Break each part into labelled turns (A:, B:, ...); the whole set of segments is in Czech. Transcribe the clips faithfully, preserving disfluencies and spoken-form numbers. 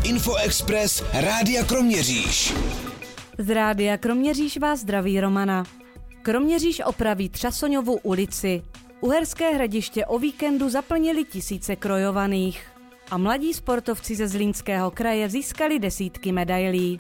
A: Infoexpress Rádia Kroměříž.
B: Z Rádia Kroměříž vás zdraví Romana. Kroměříž opraví Třasoňovu ulici. Uherské Hradiště o víkendu zaplnili tisíce krojovaných. A mladí sportovci ze Zlínského kraje získali desítky medailí.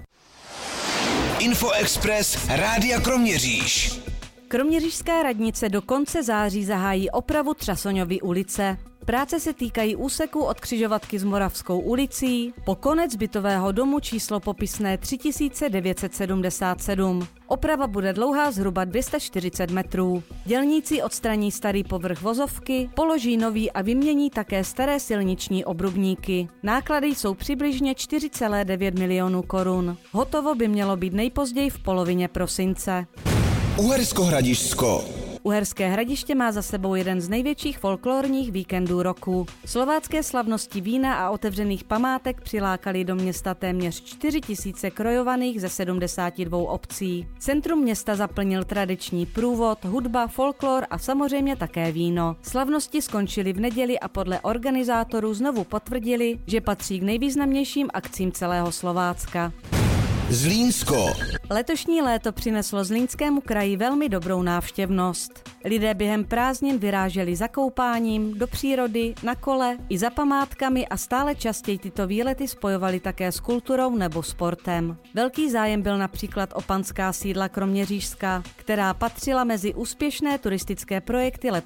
A: Infoexpress Rádia Kroměříž.
B: Kroměřížská radnice do konce září zahájí opravu Třasoňovy ulice. Práce se týkají úseku od křižovatky s Moravskou ulicí po konec bytového domu číslo popisné tři tisíce devět set sedmdesát sedm. Oprava bude dlouhá zhruba dvě stě čtyřicet metrů. Dělníci odstraní starý povrch vozovky, položí nový a vymění také staré silniční obrubníky. Náklady jsou přibližně čtyři celé devět milionů korun. Hotovo by mělo být nejpozději v polovině prosince.
A: Uhersko-Hradišťsko.
B: Uherské Hradiště má za sebou jeden z největších folklorních víkendů roku. Slovácké slavnosti vína a otevřených památek přilákali do města téměř čtyři tisíce krojovaných ze sedmdesáti dvou obcí. Centrum města zaplnil tradiční průvod, hudba, folklor a samozřejmě také víno. Slavnosti skončily v neděli a podle organizátorů znovu potvrdili, že patří k nejvýznamnějším akcím celého Slovácka.
A: Zlínsko.
B: Letošní léto přineslo Zlínskému kraji velmi dobrou návštěvnost. Lidé během prázdnin vyráželi za koupáním, do přírody, na kole i za památkami a stále častěji tyto výlety spojovali také s kulturou nebo sportem. Velký zájem byl například o panská sídla kroměřížská, která patřila mezi úspěšné turistické projekty